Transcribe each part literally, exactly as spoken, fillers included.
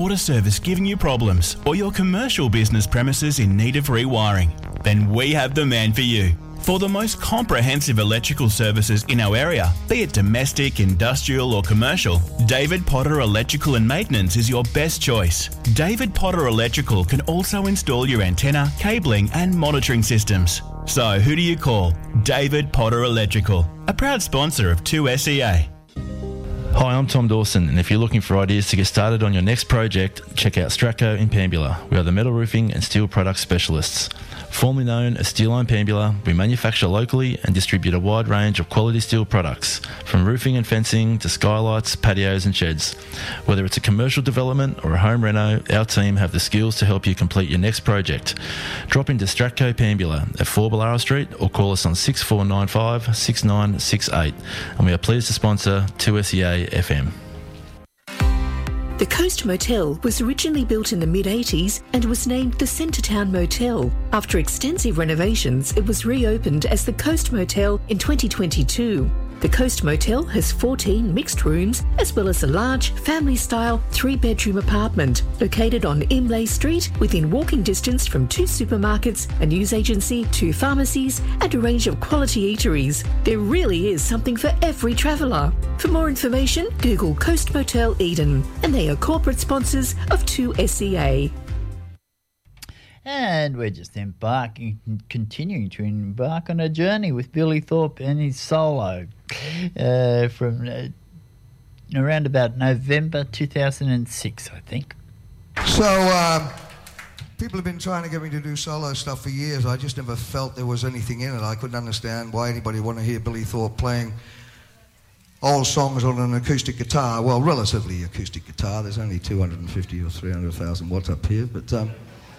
Water service giving you problems, or your commercial business premises in need of rewiring? Then we have the man for you. For the most comprehensive electrical services in our area, be it domestic, industrial or commercial, David Potter Electrical and Maintenance is your best choice. David Potter Electrical can also install your antenna, cabling and monitoring systems. So who do you call? David Potter Electrical, a proud sponsor of two S E A. Hi, I'm Tom Dawson, and if you're looking for ideas to get started on your next project, check out Stratco in Pambula. We are the metal roofing and steel products specialists. Formerly known as Steel Line Pambula, we manufacture locally and distribute a wide range of quality steel products, from roofing and fencing to skylights, patios and sheds. Whether it's a commercial development or a home reno, our team have the skills to help you complete your next project. Drop into Stratco Pambula at four Ballara Street or call us on six four nine five, six nine six eight, and we are pleased to sponsor two S E A F M. The Coast Motel was originally built in the mid eighties and was named the Centretown Motel. After extensive renovations, it was reopened as the Coast Motel in twenty twenty-two. The Coast Motel has fourteen mixed rooms as well as a large family-style three-bedroom apartment located on Imlay Street within walking distance from two supermarkets, a news agency, two pharmacies and a range of quality eateries. There really is something for every traveller. For more information, Google Coast Motel Eden, and they are corporate sponsors of two S E A. And we're just embarking, continuing to embark on a journey with Billy Thorpe and his solo uh, from uh, around about November two thousand six, I think. So, uh, people have been trying to get me to do solo stuff for years. I just never felt there was anything in it. I couldn't understand why anybody would want to hear Billy Thorpe playing old songs on an acoustic guitar. Well, relatively acoustic guitar. There's only two hundred fifty or three hundred thousand watts up here, but... Um,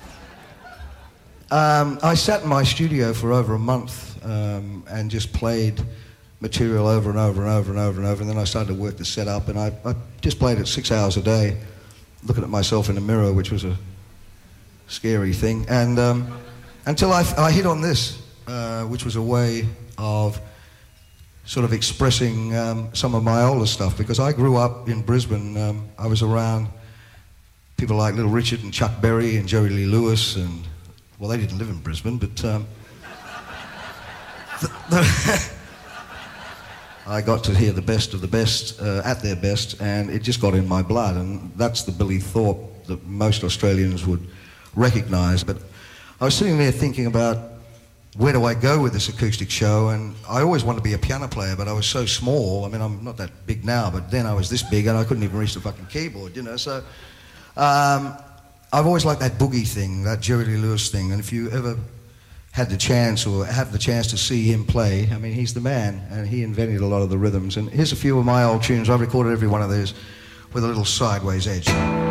Um, I sat in my studio for over a month um, and just played material over and over and over and over and over, and then I started to work the set up, and I, I just played it six hours a day, looking at myself in the mirror, which was a scary thing, and um, until I, I hit on this, uh, which was a way of sort of expressing um, some of my older stuff, because I grew up in Brisbane. um, I was around people like Little Richard and Chuck Berry and Jerry Lee Lewis, and well, they didn't live in Brisbane, but um, the, the I got to hear the best of the best uh, at their best, and it just got in my blood, and that's the Billy Thorpe that most Australians would recognise. But I was sitting there thinking about where do I go with this acoustic show, and I always wanted to be a piano player, but I was so small. I mean, I'm not that big now, but then I was this big, and I couldn't even reach the fucking keyboard, you know, so... Um, I've always liked that boogie thing, that Jerry Lee Lewis thing, and if you ever had the chance or have the chance to see him play, I mean, he's the man, and he invented a lot of the rhythms. And here's a few of my old tunes. I've recorded every one of those with a little sideways edge.